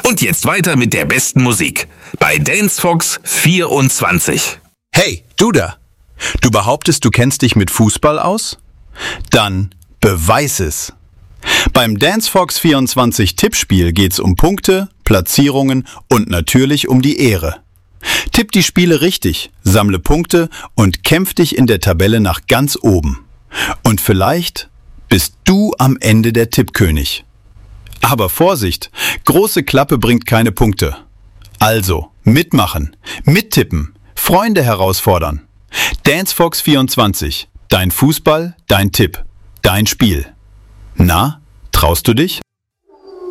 Und jetzt weiter mit der besten Musik. Bei DanceFox 24. Hey, du da! Du behauptest, du kennst dich mit Fußball aus? Dann beweis es! Beim DanceFox 24 Tippspiel geht's um Punkte, Platzierungen und natürlich um die Ehre. Tipp die Spiele richtig, sammle Punkte und kämpf dich in der Tabelle nach ganz oben. Und vielleicht bist du am Ende der Tippkönig. Aber Vorsicht, große Klappe bringt keine Punkte. Also, mitmachen, mittippen, Freunde herausfordern. DanceFox 24, dein Fußball, dein Tipp, dein Spiel. Na, traust du dich?